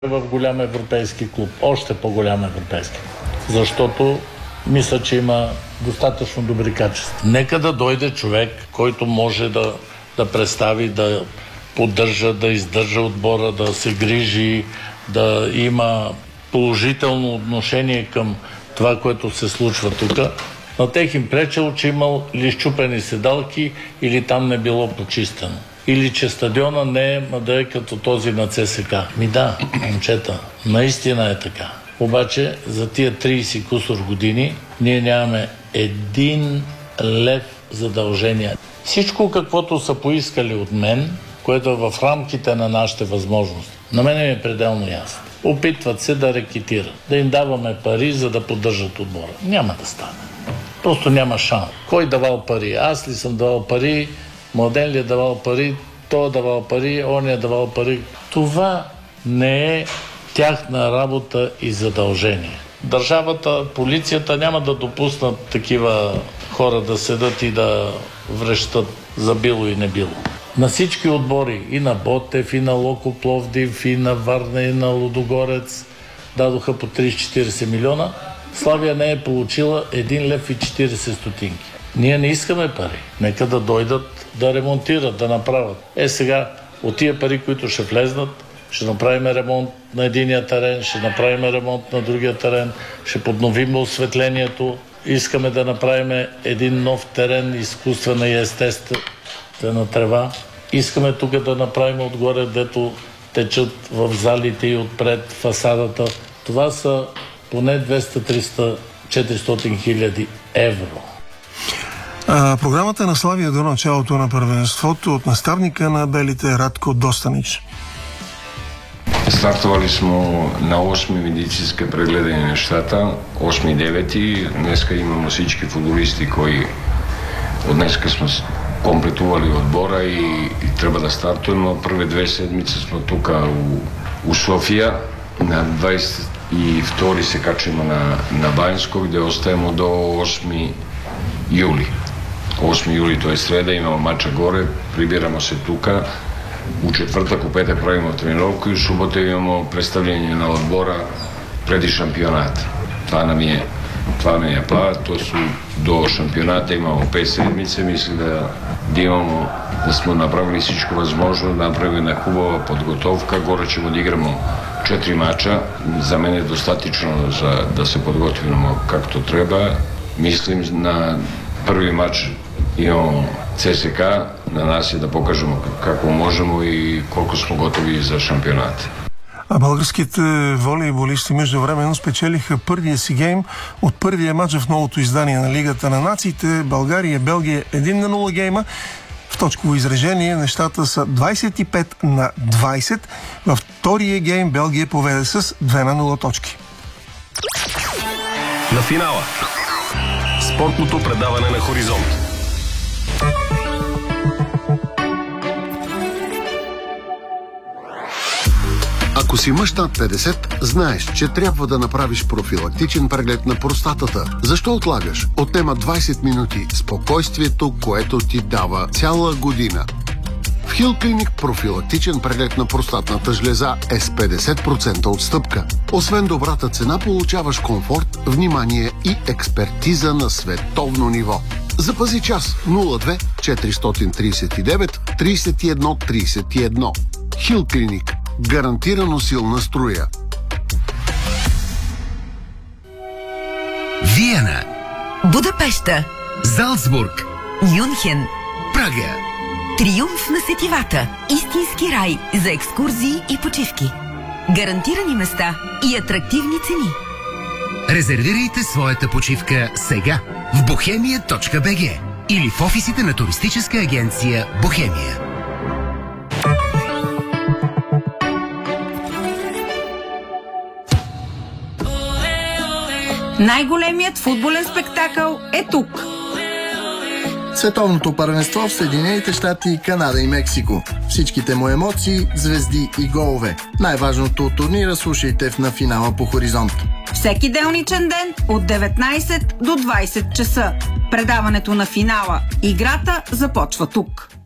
в голям европейски клуб, още по-голям европейски клуб, защото мисля, че има достатъчно добри качества. Нека да дойде човек, който може да представи, да поддържа, да издържа отбора, да се грижи, да има положително отношение към това, което се случва тук. На тех им пречело, че имал или счупени седалки, или там не било почистено. Или че стадиона не е, да е като този на ЦСК. Да, момчета, наистина е така. Обаче за тия 30 кусор години ние нямаме 1 лев задължения. Всичко, каквото са поискали от мен, което е в рамките на нашите възможности, на мен е пределно ясно. Опитват се да рекетират, да им даваме пари, за да поддържат отбора. Няма да стане. Просто няма шанс. Кой давал пари? Аз ли съм давал пари? Младен ли е давал пари? Той е давал пари? Он е давал пари? Това не е тяхна работа и задължение. Държавата, полицията няма да допуснат такива хора да седат и да връщат за било и не било. На всички отбори, и на Ботев, и на Локо Пловдив, и на Варна, и на Лудогорец, дадоха по 30-40 милиона. Славия не е получила 1 лев и 40 стотинки. Ние не искаме пари. Нека да дойдат да ремонтират, да направят. Сега от тия пари, които ще влезнат, ще направим ремонт на единия терен, ще направим ремонт на другия терен, ще подновим осветлението. Искаме да направим един нов терен, изкуствена и естествена трева. Искаме тук да направим отгоре, дето течат в залите и отпред фасадата. Това са поне 200-300-400 хиляди евро. Програмата на Славия до началото на първенството от наставника на белите Радко Достанич. Стартовали smo на 8 медицинска прегледане нещата, 8 и 9. Днеска имamo всички футболисти koji od dneska smo kompletovali odbora i treba da startujemo. Prve 2 sedmice smo tuka u Sofija. Na 22. se kačimo na Banjsko gde ostajemo do 8. juli. 8. juli to je sreda, imamo mača gore, pribiramo se tuka. U četvrtak, u petak pravimo trenirovku i u subotu imamo predstavljanje na odbora predi šampionata. Това nam je plan, to su do šampionata imamo 5 sedmice, mislim da imamo, da smo napravili всичко възможно, да направим една хубава подготовка, горе ćemo da igramo 4 mača, za mene je достатъчно за да се подготвimo както treba. Mislim na prvi mač imamo ЦСК, на нас е да покажем какво можем и колко сме готови за шампионат. А българските волейболисти междувременно спечелиха първия си гейм от първия матч в новото издание на Лигата на нациите. Белгия 1-0 гейма. В точково изражение нещата са 25-20. Във втория гейм Белгия поведе с 2-0 точки. На финала. Спортното предаване на Хоризонт. Ако си мъж над 50, знаеш, че трябва да направиш профилактичен преглед на простатата. Защо отлагаш? Отнема 20 минути спокойствието, което ти дава цяла година. В Хил Клиник профилактичен преглед на простатната жлеза е с 50% отстъпка. Освен добрата цена, получаваш комфорт, внимание и експертиза на световно ниво. Запази час 02 439 31 31. Хил Клиник. Гарантирано силна струя. Виена, Будапеща, Залцбург, Мюнхен, Прага. Триумф на сетивата. Истински рай за екскурзии и почивки. Гарантирани места и атрактивни цени. Резервирайте своята почивка сега в bohemia.bg или в офисите на туристическа агенция Бохемия. Най-големият футболен спектакъл е тук. Световното първенство в Съединените щати, Канада и Мексико. Всичките му емоции, звезди и голове. Най-важното от турнира слушайте в На финала по Хоризонт. Всеки делничен ден от 19 до 20 часа. Предаването на финала. Играта започва тук.